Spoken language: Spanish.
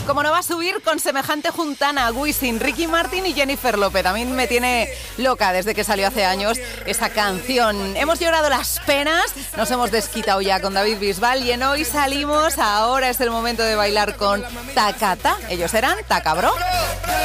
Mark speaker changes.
Speaker 1: Como no va a subir con semejante juntana, Wisin, Ricky Martin y Jennifer López. A mí me tiene loca desde que salió hace años esa canción. Hemos llorado las penas, nos hemos desquitado ya con David Bisbal y en Hoy Salimos. Ahora es el momento de bailar con Takata. Ellos eran Takabro.